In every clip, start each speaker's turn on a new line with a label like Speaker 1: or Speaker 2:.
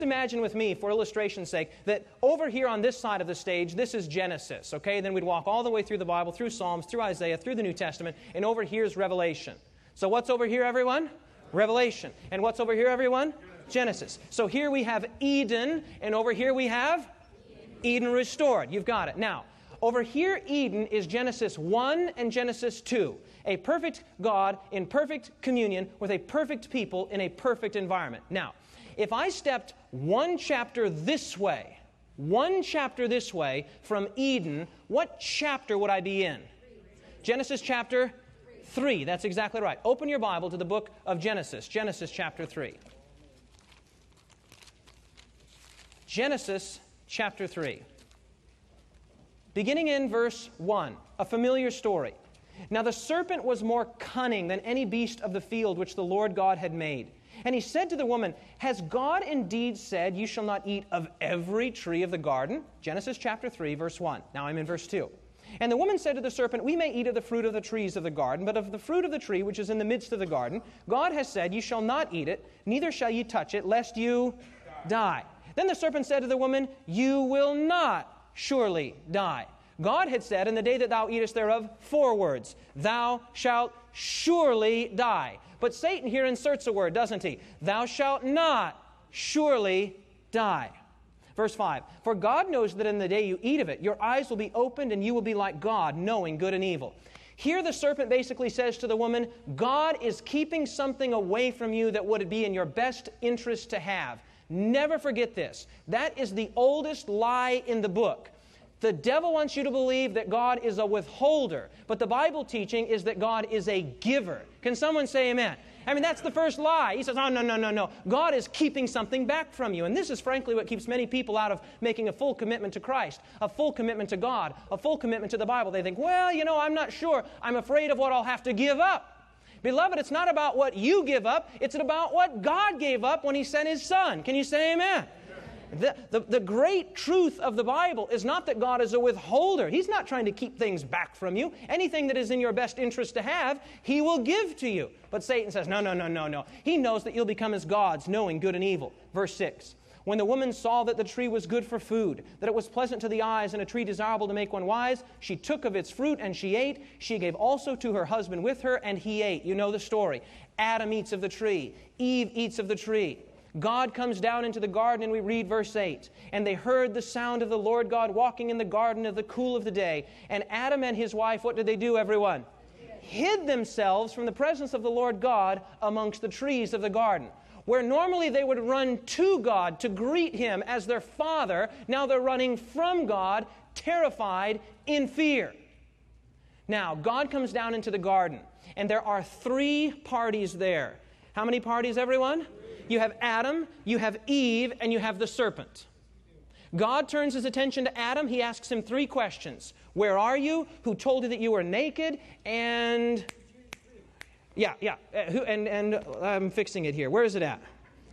Speaker 1: imagine with me, for illustration's sake, that over here on this side of the stage, this is Genesis, okay? Then we'd walk all the way through the Bible, through Psalms, through Isaiah, through the New Testament, and over here is Revelation. So what's over here, everyone? Revelation. And what's over here, everyone? Genesis. So here we have Eden, and over here we have Eden restored. You've got it. Now, over here, Eden is Genesis 1 and Genesis 2. A perfect God in perfect communion with a perfect people in a perfect environment. Now, if I stepped one chapter this way from Eden, what chapter would I be in? Genesis chapter 3. That's exactly right. Open your Bible to the book of Genesis. Genesis chapter 3. Genesis chapter 3. Beginning in verse 1, a familiar story. Now the serpent was more cunning than any beast of the field which the Lord God had made. And he said to the woman, has God indeed said, you shall not eat of every tree of the garden? Genesis chapter 3, verse 1. Now I'm in verse 2. And the woman said to the serpent, we may eat of the fruit of the trees of the garden, but of the fruit of the tree which is in the midst of the garden, God has said, you shall not eat it, neither shall ye touch it, lest you die. Then the serpent said to the woman, you will not surely die. God had said, in the day that thou eatest thereof, 4 words, thou shalt surely die. But Satan here inserts a word, doesn't he? Thou shalt not surely die. Verse 5, for God knows that in the day you eat of it, your eyes will be opened and you will be like God, knowing good and evil. Here the serpent basically says to the woman, God is keeping something away from you that would be in your best interest to have. Never forget this. That is the oldest lie in the book. The devil wants you to believe that God is a withholder, but the Bible teaching is that God is a giver. Can someone say amen? I mean, that's the first lie. He says, oh, no. God is keeping something back from you. And this is frankly what keeps many people out of making a full commitment to Christ, a full commitment to God, a full commitment to the Bible. They think, well, I'm not sure. I'm afraid of what I'll have to give up. Beloved, it's not about what you give up. It's about what God gave up when He sent His Son. Can you say amen? The great truth of the Bible is not that God is a withholder. He's not trying to keep things back from you. Anything that is in your best interest to have, He will give to you. But Satan says, no. He knows that you'll become as gods, knowing good and evil. Verse 6. When the woman saw that the tree was good for food, that it was pleasant to the eyes and a tree desirable to make one wise, she took of its fruit and she ate. She gave also to her husband with her, and he ate. You know the story. Adam eats of the tree. Eve eats of the tree. God comes down into the garden, and we read verse 8. And they heard the sound of the Lord God walking in the garden of the cool of the day. And Adam and his wife, what did they do, everyone? Hid themselves from the presence of the Lord God amongst the trees of the garden. Where normally they would run to God to greet Him as their Father, now they're running from God, terrified, in fear. Now, God comes down into the garden, and there are 3 parties there. How many parties, everyone? You have Adam, you have Eve, and you have the serpent. God turns His attention to Adam. He asks him 3 questions. Where are you? Who told you that you were naked? And... And I'm fixing it here. Where is it at?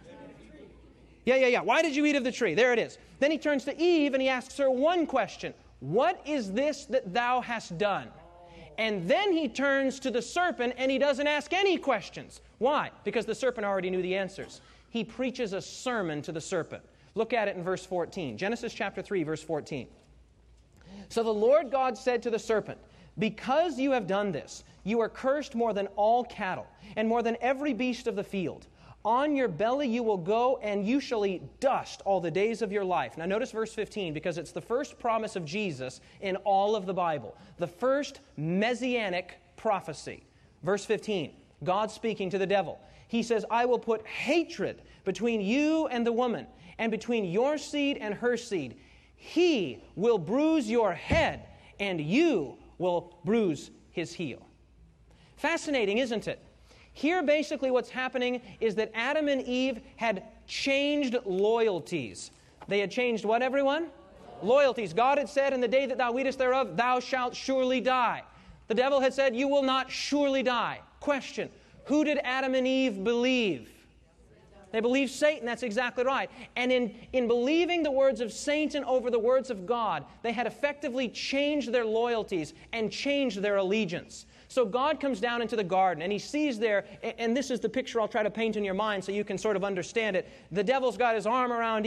Speaker 1: Yeah. Why did you eat of the tree? There it is. Then He turns to Eve and He asks her 1 question. What is this that thou hast done? And then He turns to the serpent and He doesn't ask any questions. Why? Because the serpent already knew the answers. He preaches a sermon to the serpent. Look at it in verse 14. Genesis chapter 3, verse 14. So the Lord God said to the serpent, because you have done this, you are cursed more than all cattle, and more than every beast of the field. On your belly you will go, and you shall eat dust all the days of your life. Now notice verse 15, because it's the first promise of Jesus in all of the Bible. The first messianic prophecy. Verse 15, God speaking to the devil. He says, I will put hatred between you and the woman, and between your seed and her seed. He will bruise your head, and you will bruise his heel. Fascinating, isn't it? Here basically what's happening is that Adam and Eve had changed loyalties. They had changed what, everyone? Loyalties. God had said, in the day that thou eatest thereof, thou shalt surely die. The devil had said, you will not surely die. Question, who did Adam and Eve believe? They believed Satan. That's exactly right. And in believing the words of Satan over the words of God, they had effectively changed their loyalties and changed their allegiance. So God comes down into the garden, and he sees there, and this is the picture I'll try to paint in your mind so you can sort of understand it. The devil's got his arm around